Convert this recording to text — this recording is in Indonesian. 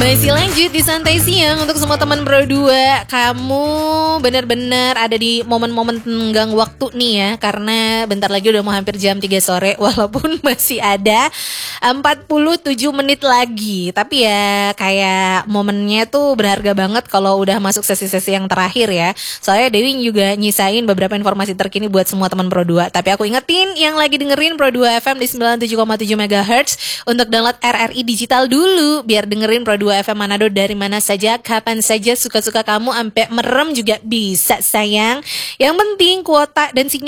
Masih lanjut di Santai Siang untuk semua teman Pro 2. Kamu benar-benar ada di momen-momen tenggang waktu nih ya, karena bentar lagi udah mau hampir jam 3 sore. Walaupun masih ada 47 menit lagi, tapi ya kayak momennya tuh berharga banget kalau udah masuk sesi-sesi yang terakhir ya. Soalnya Dewi juga nyisain beberapa informasi terkini buat semua teman Pro 2. Tapi aku ingetin yang lagi dengerin Pro 2 FM di 97,7 MHz untuk download RRI digital dulu biar dengerin Pro 2 FM Manado dari mana saja, kapan saja, suka-suka kamu, sampai merem juga bisa sayang. Yang penting kuota dan sinyal